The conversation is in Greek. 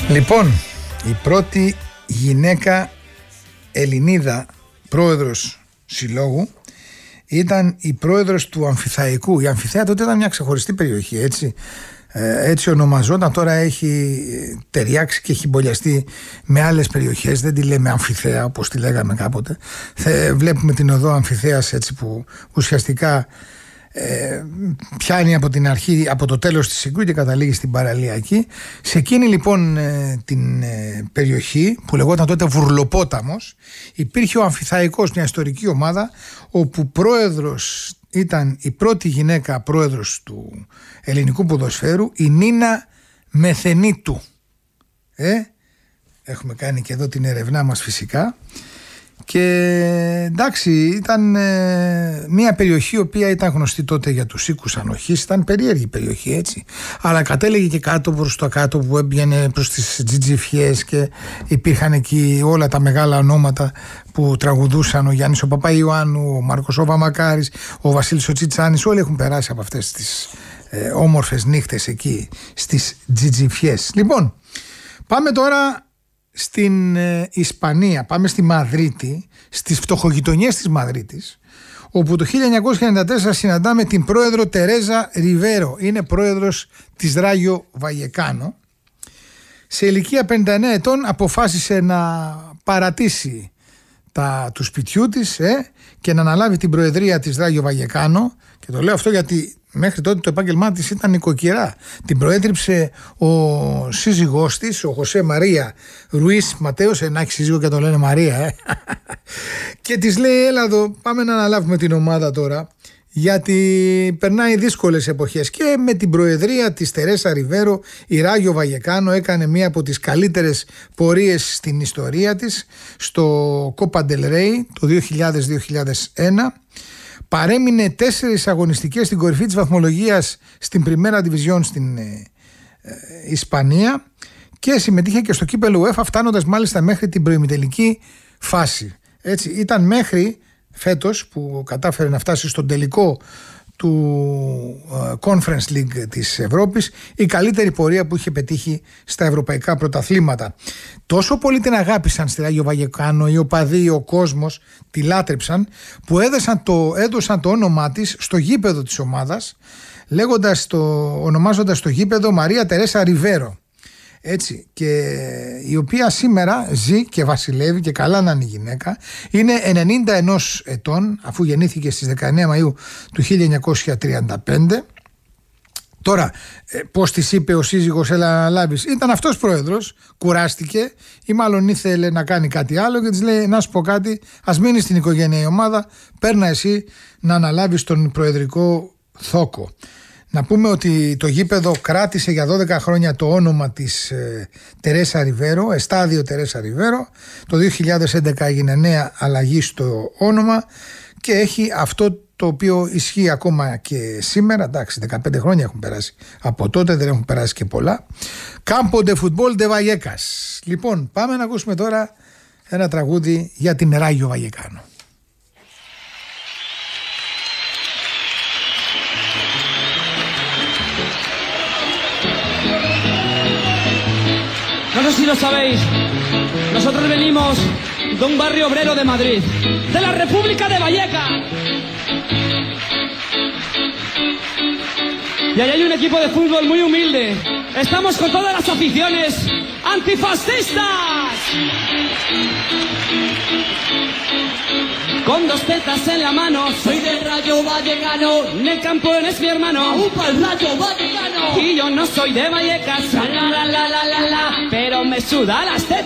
Λοιπόν, η πρώτη γυναίκα Ελληνίδα πρόεδρος συλλόγου ήταν η πρόεδρος του Αμφιθαϊκού. Η Αμφιθέα τότε ήταν μια ξεχωριστή περιοχή, έτσι ονομαζόταν. Τώρα έχει ταιριάξει και έχει μπολιαστεί με άλλες περιοχές. Δεν τη λέμε Αμφιθέα όπως τη λέγαμε κάποτε. Βλέπουμε την οδό Αμφιθέας, έτσι, που ουσιαστικά πιάνει από την αρχή, από το τέλος της Συγκρού και καταλήγει στην παραλιακή. Σε εκείνη λοιπόν την περιοχή που λεγόταν τότε Βουρλοπόταμος, υπήρχε ο Αμφιθαϊκός, μια ιστορική ομάδα όπου πρόεδρος ήταν η πρώτη γυναίκα πρόεδρος του ελληνικού ποδοσφαίρου, η Νίνα Μεθενίτου. Έχουμε κάνει και εδώ την ερευνά μας φυσικά. Και εντάξει, ήταν μια περιοχή η οποία ήταν γνωστή τότε για τους οίκους ανοχής. Ήταν περίεργη περιοχή, έτσι, αλλά κατέλεγε και κάτω προς το κάτω, που έβγαινε προς τις Τζιτζιφιές και υπήρχαν εκεί όλα τα μεγάλα ονόματα που τραγουδούσαν, ο Γιάννης ο Παπαϊωάννου, ο Μάρκος ο Βαμακάρης, ο Βασίλης ο Τσιτσάνης. Όλοι έχουν περάσει από αυτές τις όμορφες νύχτες εκεί στις Τζιτζιφιές. Λοιπόν, πάμε τώρα στην Ισπανία, πάμε στη Μαδρίτη, στις φτωχογειτονιές της Μαδρίτης, όπου το 1994 συναντάμε την πρόεδρο Τερέζα Ριβέρο. Είναι πρόεδρος της Ράγιο Βαγεκάνο. Σε ηλικία 59 ετών αποφάσισε να παρατήσει του σπιτιού της και να αναλάβει την προεδρία της Ράγιο Βαγεκάνο. Και το λέω αυτό γιατί μέχρι τότε το επάγγελμά της ήταν νοικοκυρά. Την προέτριψε ο σύζυγός της, ο Χωσέ Μαρία Ρουίς Ματέος, να έχει σύζυγο και τον λένε Μαρία, και της λέει, έλα εδώ, πάμε να αναλάβουμε την ομάδα τώρα, γιατί περνάει δύσκολες εποχές. Και με την προεδρία της Τερέσα Ριβέρο η Ράγιο Βαγεκάνο έκανε μία από τις καλύτερες πορείες στην ιστορία της στο Copa del Rey το 2000-2001. Παρέμεινε 4 αγωνιστικές στην κορυφή της βαθμολογίας στην Πριμέρα Διβιζιόν στην Ισπανία και συμμετείχε και στο κύπελλο UEFA, φτάνοντας μάλιστα μέχρι την προημιτελική φάση. Έτσι, ήταν μέχρι φέτος που κατάφερε να φτάσει στον τελικό του Conference League της Ευρώπης, η καλύτερη πορεία που είχε πετύχει στα ευρωπαϊκά πρωταθλήματα. Τόσο πολύ την αγάπησαν στη Ράγιο Βαγεκάνο οι οπαδοί, ο κόσμος τη λάτρεψαν, που έδωσαν το όνομά της στο γήπεδο της ομάδας, ονομάζοντας το γήπεδο Μαρία Τερέσα Ριβέρο. Έτσι, και η οποία σήμερα ζει και βασιλεύει, και καλά να είναι η γυναίκα. Είναι 91 ετών, αφού γεννήθηκε στις 19 Μαΐου του 1935. Τώρα, πώς της είπε ο σύζυγος, έλα να λάβεις? Ήταν αυτός πρόεδρος, κουράστηκε ή μάλλον ήθελε να κάνει κάτι άλλο και της λέει, να σου πω κάτι, ας μείνει στην οικογένεια η ομάδα, παίρνα εσύ να αναλάβεις τον προεδρικό θόκο. Να πούμε ότι το γήπεδο κράτησε για 12 χρόνια το όνομα της Τερέσα Ριβέρο, Εστάδιο Τερέσα Ριβέρο. Το 2011 έγινε νέα αλλαγή στο όνομα και έχει αυτό το οποίο ισχύει ακόμα και σήμερα. Εντάξει, 15 χρόνια έχουν περάσει από τότε, δεν έχουν περάσει και πολλά. Campo de Fútbol de Vallecas. Λοιπόν, πάμε να ακούσουμε τώρα ένα τραγούδι για την Ράγιο Βαγεκάνο. No sé si lo sabéis, nosotros venimos de un barrio obrero de Madrid, de la República de Vallecas. Y ahí hay un equipo de fútbol muy humilde. Estamos con todas las aficiones antifascistas. Con 2 tetas en la mano, soy del Rayo Vallecano. Nel campo es mi hermano, ¡upa el Rayo Vallecano! Y yo no soy de Vallecas, la la la la la la, pero me suda las tetas.